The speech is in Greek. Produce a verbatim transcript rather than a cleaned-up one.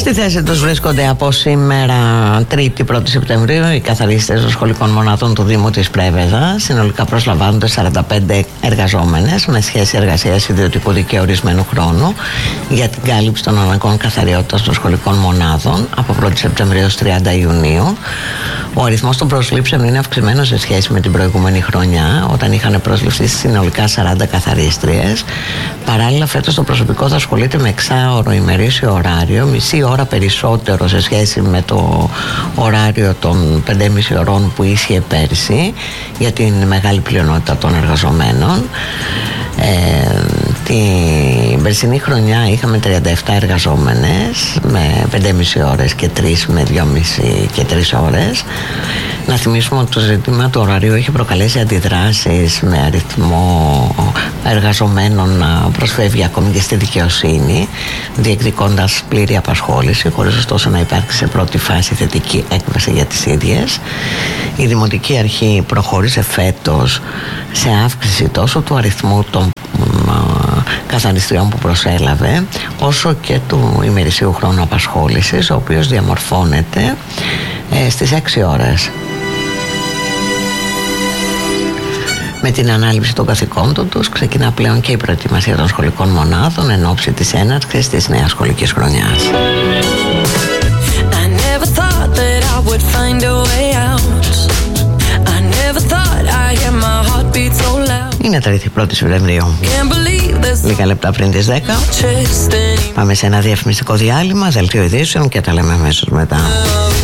Στη θέση τους βρίσκονται από σήμερα Τρίτη πρώτη Σεπτεμβρίου οι καθαρίστες των σχολικών μονάδων του Δήμου της Πρέβεζας. Συνολικά προσλαμβάνονται σαράντα πέντε εργαζόμενες με σχέση εργασίας ιδιωτικού δικαίου ορισμένου χρόνου για την κάλυψη των αναγκών καθαριότητας των σχολικών μονάδων από πρώτη Σεπτεμβρίου έως τριάντα Ιουνίου. Ο αριθμός των προσλήψεων είναι αυξημένος σε σχέση με την προηγούμενη χρονιά, όταν είχαν προσληφθεί συνολικά σαράντα καθαρίστριες. Παράλληλα, φέτος το προσωπικό θα ασχολείται με εξάωρο ημερήσιο ωράριο, μισή ώρα περισσότερο σε σχέση με το ωράριο των πέντε και μισή ωρών που ίσχυε πέρσι για την μεγάλη πλειονότητα των εργαζομένων. Ε, την περσινή χρονιά είχαμε τριάντα επτά εργαζόμενες με πέντε και μισή ώρες και τρεις με δύο και μισή και τρεις ώρες. Να θυμίσουμε ότι το ζήτημα του ωραρίου έχει προκαλέσει αντιδράσεις με αριθμό εργαζομένων να προσφεύγει ακόμη και στη δικαιοσύνη, διεκδικώντας πλήρη απασχόληση, χωρίς ωστόσο να υπάρξει σε πρώτη φάση θετική έκβαση για τις ίδιες. Η Δημοτική Αρχή προχώρησε φέτος σε αύξηση τόσο του αριθμού των καθαριστριών που προσέλαβε, όσο και του ημερησίου χρόνου απασχόλησης, ο οποίος διαμορφώνεται ε, στις έξι ώρες. Με την ανάληψη των καθηκόντων τους ξεκινά πλέον και η προετοιμασία των σχολικών μονάδων εν ώψη της έναρξης της νέας σχολικής χρονιάς. Είναι Τρίτη πρώτη Σεπτεμβρίου. Λίγα λεπτά πριν τις δέκα. Πάμε σε ένα διαφημιστικό διάλειμμα, δελτίο ειδήσεων και τα λέμε αμέσως μετά.